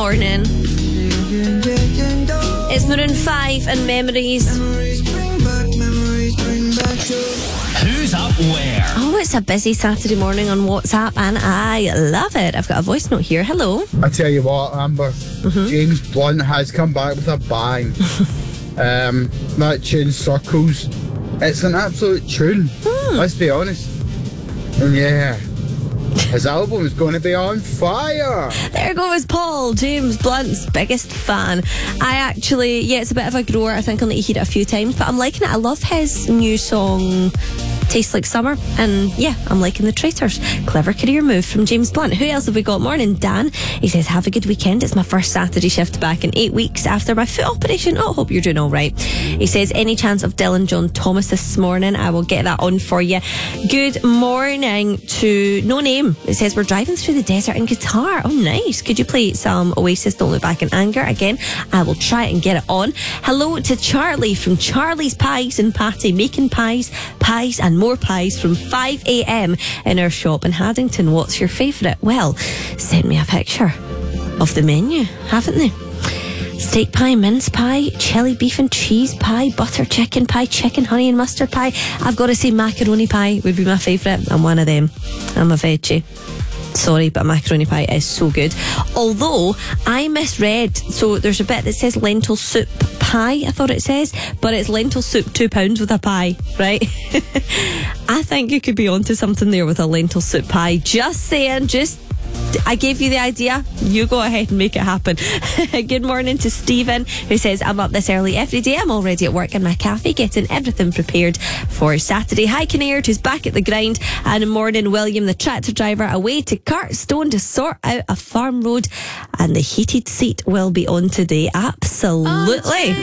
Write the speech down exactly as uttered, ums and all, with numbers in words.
morning. It's Maroon five and Memories. Who's up where? Oh, it's a busy Saturday morning on WhatsApp and I love it. I've got a voice note here. Hello. I tell you what, Amber, mm-hmm. James Blunt has come back with a bang. um, that tune, Circles, it's an absolute tune. Hmm. Let's be honest. And yeah, his album is going to be on fire. There goes Paul, James Blunt's biggest fan. I actually, yeah, it's a bit of a grower. I think I'll need to hear it a few times, but I'm liking it. I love his new song, Tastes Like Summer, and yeah, I'm liking the Traitors. Clever career move from James Blunt. Who else have we got? Morning, Dan. He says, have a good weekend. It's my first Saturday shift back in eight weeks after my foot operation. Oh, hope you're doing all right. He says, any chance of Dylan John Thomas this morning? I will get that on for you. Good morning to No Name. It says, we're driving through the desert in Qatar. Oh, nice. Could you play some Oasis, Don't Look Back in Anger? Again, I will try and get it on. Hello to Charlie from Charlie's Pies and Patty, making pies, pies and more pies from five a.m. in our shop in Haddington. What's your favourite? Well, send me a picture of the menu, haven't they? Steak pie, mince pie, chili beef and cheese pie, butter chicken pie, chicken honey and mustard pie. I've got to say macaroni pie would be my favourite. I'm one of them. I'm a veggie. Sorry, but macaroni pie is so good. Although I misread, so there's a bit that says lentil soup pie, I thought it says, but it's lentil soup two pounds with a pie, right? I think you could be onto something there with a lentil soup pie. Just saying, just I gave you the idea. You go ahead and make it happen. Good morning to Stephen, who says, I'm up this early every day. I'm already at work in my cafe getting everything prepared for Saturday. Hi, Kinnaird, who's back at the grind. And morning, William, the tractor driver, away to Cartstone to sort out a farm road. And the heated seat will be on today. Absolutely.